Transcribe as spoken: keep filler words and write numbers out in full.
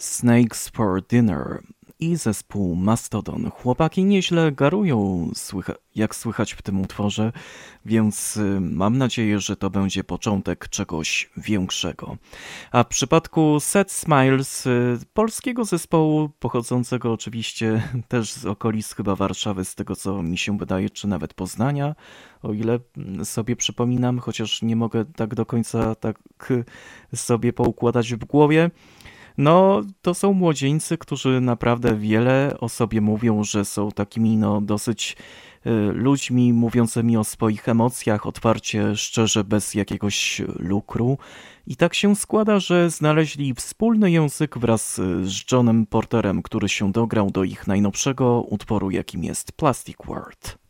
Snakes for Dinner i zespół Mastodon. Chłopaki nieźle garują, słycha- jak słychać w tym utworze, więc y, mam nadzieję, że to będzie początek czegoś większego. A w przypadku Set Smiles, y, polskiego zespołu, pochodzącego oczywiście też z okolic chyba Warszawy, z tego co mi się wydaje, czy nawet Poznania, o ile mm, sobie przypominam, chociaż nie mogę tak do końca tak y, sobie poukładać w głowie. No, to są młodzieńcy, którzy naprawdę wiele o sobie mówią, że są takimi no dosyć y, ludźmi mówiącymi o swoich emocjach otwarcie, szczerze, bez jakiegoś lukru. I tak się składa, że znaleźli wspólny język wraz y, z Johnem Porterem, który się dograł do ich najnowszego utworu, jakim jest Plastic World.